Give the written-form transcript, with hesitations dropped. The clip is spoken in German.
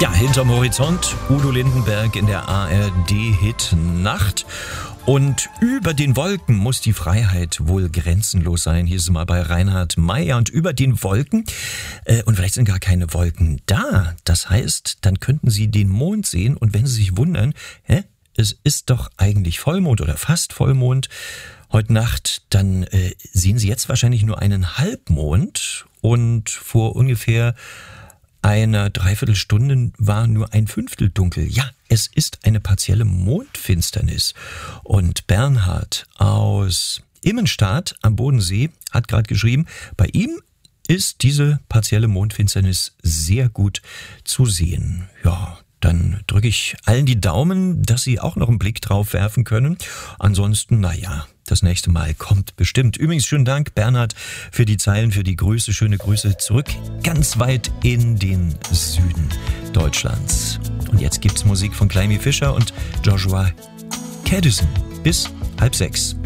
Ja, hinterm Horizont, Udo Lindenberg in der ARD-Hit-Nacht. Und über den Wolken muss die Freiheit wohl grenzenlos sein, hieß es mal bei Reinhard Mey. Und über den Wolken, und vielleicht sind gar keine Wolken da, das heißt, dann könnten Sie den Mond sehen. Und wenn Sie sich wundern, es ist doch eigentlich Vollmond oder fast Vollmond heute Nacht, dann sehen Sie jetzt wahrscheinlich nur einen Halbmond. Und vor ungefähr einer Dreiviertelstunde war nur ein Fünftel dunkel. Ja, es ist eine partielle Mondfinsternis. Und Bernhard aus Immenstadt am Bodensee hat gerade geschrieben, bei ihm ist diese partielle Mondfinsternis sehr gut zu sehen. Ja, dann drücke ich allen die Daumen, dass sie auch noch einen Blick drauf werfen können. Ansonsten, naja, das nächste Mal kommt bestimmt. Übrigens, schönen Dank, Bernhard, für die Zeilen, für die Grüße. Schöne Grüße zurück, ganz weit in den Süden Deutschlands. Und jetzt gibt's Musik von Climie Fischer und Joshua Caddison. Bis 5:30.